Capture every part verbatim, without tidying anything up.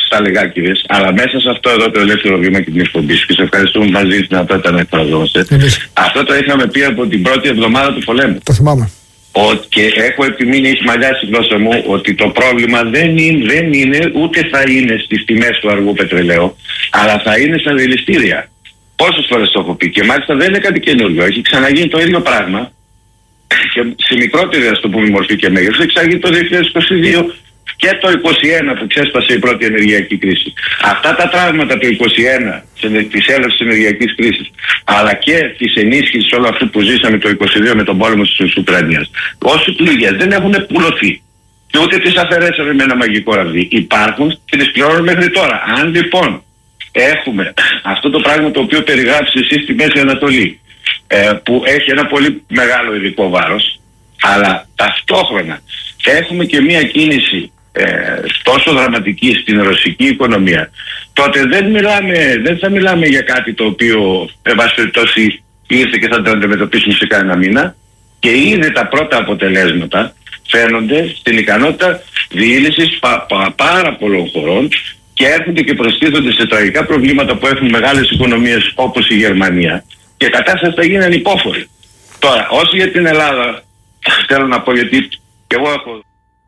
στα λεγάκιδες, αλλά μέσα σε αυτό εδώ το ελεύθερο βήμα και την εκπομπή σου, και σε ευχαριστούμε μαζί την δυνατότητα να εκφραζόμαστε. Αυτό το είχαμε πει από την πρώτη εβδομάδα του πολέμου. Το θυμάμαι. Ο, και έχω επιμείνει, έχει μαλλιάσει η γλώσσα μου, ότι το πρόβλημα δεν είναι, δεν είναι ούτε θα είναι στις τιμές του αργού πετρελαίου, αλλά θα είναι στα δηληστήρια. Πόσες φορές το έχω πει, και μάλιστα δεν είναι κάτι καινούριο. Έχει ξαναγίνει το ίδιο πράγμα και σε μικρότερη, ας το πούμε, μορφή και μέγεθος. Έχει ξαναγίνει το δύο χιλιάδες είκοσι δύο και το είκοσι ένα που ξέσπασε η πρώτη ενεργειακή κρίση. Αυτά τα τραύματα του είκοσι ένα της έλευσης της ενεργειακής κρίσης, αλλά και της ενίσχυσης όλου αυτού που ζήσαμε το είκοσι δύο με τον πόλεμο της Ουκρανίας, όσοι πληγές δεν έχουν πουλωθεί και ούτε τις αφαιρέσαμε με ένα μαγικό ραβδί. Υπάρχουν και τις πληρώνουμε μέχρι τώρα. Αν λοιπόν έχουμε αυτό το πράγμα το οποίο περιγράψεις εσύ στη Μέση Ανατολή, ε, που έχει ένα πολύ μεγάλο ειδικό βάρος, αλλά ταυτόχρονα έχουμε και μία κίνηση ε, τόσο δραματική στην ρωσική οικονομία, τότε δεν, μιλάμε, δεν θα μιλάμε για κάτι το οποίο εν πάση περιπτώσει ήρθε και θα το αντιμετωπίσουμε σε κανένα μήνα, και ήδη τα πρώτα αποτελέσματα φαίνονται στην ικανότητα διήλυσης πα, πα, πάρα πολλών χωρών, και έρχονται και προστίθονται σε τραγικά προβλήματα που έχουν μεγάλες οικονομίες όπως η Γερμανία, και η κατάσταση θα γίνει ανυπόφορη. Τώρα, όσο για την Ελλάδα, θέλω να πω, γιατί και εγώ έχω...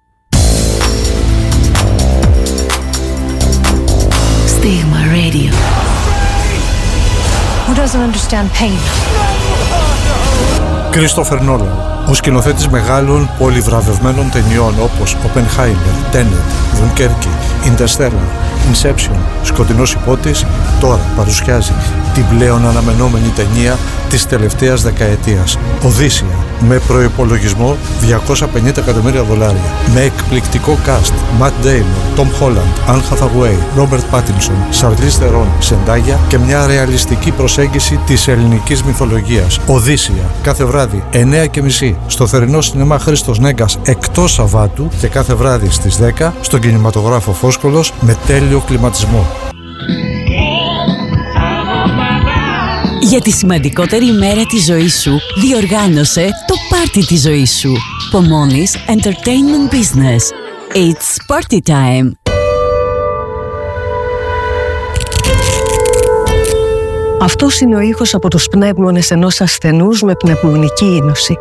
Stigma Radio. Who doesn't understand pain? Κρίστοφερ Νόλαν, ο σκηνοθέτης μεγάλων πολυβραβευμένων ταινιών όπως Oppenheimer, Tenet, Dunkerque, Interstellar, Inception, Σκοτεινός Υπότης, τώρα παρουσιάζει την πλέον αναμενόμενη ταινία της τελευταίας δεκαετίας, Οδύσσεια, με προϋπολογισμό διακόσια πενήντα εκατομμύρια δολάρια, με εκπληκτικό cast, Matt Damon, Tom Holland, Anne Hathaway, Robert Pattinson, Charlize Theron, Zendaya, και μια ρεαλιστική προσέγγιση της ελληνικής μυθολογίας. Οδύσσεια, κάθε βράδυ εννιά και μισή στο θερινό σινεμά Χρήστος Νέγκας εκτός Σαββάτου, και κάθε βράδυ στις δέκα στον κινηματογράφο Φόσκολος με τέλειο κλιματισμό. Για τη σημαντικότερη ημέρα της ζωής σου, διοργάνωσε το πάρτι της ζωής σου. Pomonis Entertainment Business. It's party time. Αυτός είναι ο ήχος από τους πνεύμονες ενός ασθενούς με πνευμονική είνωση.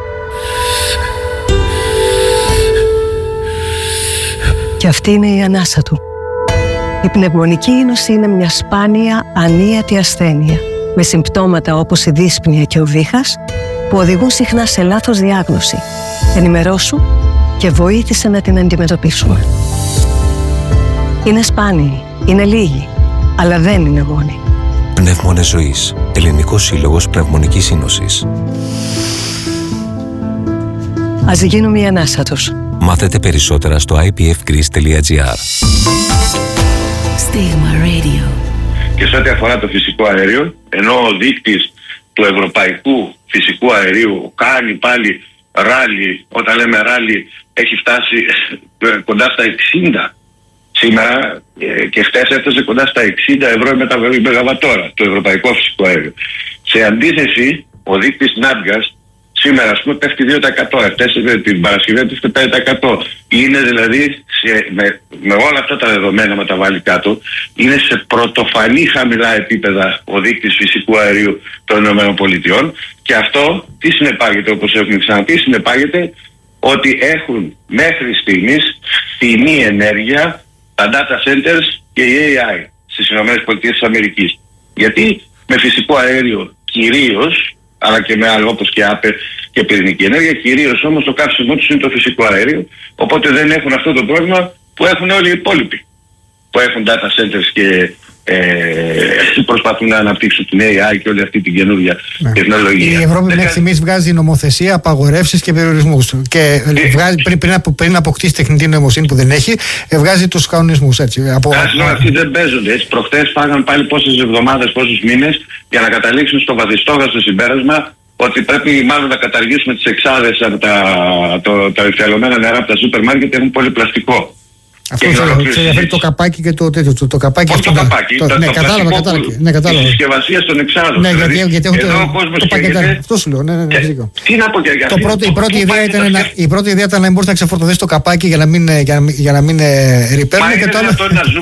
Και αυτή είναι η ανάσα του. Η πνευμονική είνωση είναι μια σπάνια, ανίατη ασθένεια, με συμπτώματα όπως η δύσπνοια και ο βήχας, που οδηγούν συχνά σε λάθος διάγνωση. Ενημερώσου και βοήθησε να την αντιμετωπίσουμε. Είναι σπάνιοι, είναι λίγοι, αλλά δεν είναι μόνοι. Πνεύμονες ζωής. Ελληνικός Σύλλογος Πνευμονικής Είνωσης. Ας γίνουμε η ανάσα τους. Μάθετε περισσότερα στο άι πι εφ greece τελεία τζι άρ. Stigma Radio. Και σε ό,τι αφορά το φυσικό αέριο, ενώ ο δείκτης του ευρωπαϊκού φυσικού αερίου κάνει πάλι ράλι, όταν λέμε ράλι έχει φτάσει κοντά στα εξήντα σήμερα, και χτες έφτασε κοντά στα εξήντα ευρώ η μεγαβατόρα το ευρωπαϊκό φυσικό αέριο. Σε αντίθεση, ο δείκτης Νάντγκας σήμερα, ας πούμε, πέφτει δύο τοις εκατό, έφτασε την Παρασκευή πέφτει πέντε τοις εκατό. Είναι δηλαδή, σε, με, με όλα αυτά τα δεδομένα με τα βάλει κάτω, είναι σε πρωτοφανή χαμηλά επίπεδα ο δείκτης φυσικού αερίου των ΗΠΑ, και αυτό τι συνεπάγεται, όπως έχουμε ξαναπεί, συνεπάγεται ότι έχουν μέχρι στιγμής φθηνή ενέργεια τα data centers και η έι άι στις ΗΠΑ. Γιατί με φυσικό αέριο κυρίως, αλλά και με άλλο όπως και άπε και πυρηνική ενέργεια, κυρίως όμως το καύσιμό τους είναι το φυσικό αέριο, οπότε δεν έχουν αυτό το πρόβλημα που έχουν όλοι οι υπόλοιποι, που έχουν data centers και ε, προσπαθούν να αναπτύξουν την έι άι και όλη αυτή την καινούργια ναι. τεχνολογία. Η Ευρώπη μέχρι στιγμής βγάζει νομοθεσία, απαγορεύσεις και περιορισμούς. Και ε, βγάζει, πριν, πριν, απο, πριν αποκτήσει τεχνητή νοημοσύνη που δεν έχει, ε, βγάζει τους κανονισμούς. Έτσι, από, Άσυλο, αυτοί δεν παίζονται. Έτσι, προχτές φάγαν πάλι πόσες εβδομάδες, πόσους μήνες για να καταλήξουν στο βαθιστόγαστο συμπέρασμα ότι πρέπει μάλλον να καταργήσουμε τις εξάδες από τα, το, τα υφιαλωμένα νερά από τα σούπερ μάρκετ, έχουν πολύ πλαστικό. Αυτό ξέρει το καπάκι και το τέτοιο. Το, το καπάκι αυτό το καπάκι. Το, το, ναι, το κατάλαβα, κατάλαβα. Ναι, κατάλαβα. Η συσκευασία των εξάδων. Ναι, δηλαδή, γιατί, γιατί εδώ το, ο κόσμος το καίγεται. Αυτό σου λέω. Ναι, ναι, ναι, και, τι να πω και για αυτό. Η πρώτη ιδέα ήταν να, η πρώτη ιδέα ήταν να μην μπορείς να ξεφορτωθείς το καπάκι για να μην, για, για να μην ρηπαίνουν. Μα είναι δυνατόν να ζούμε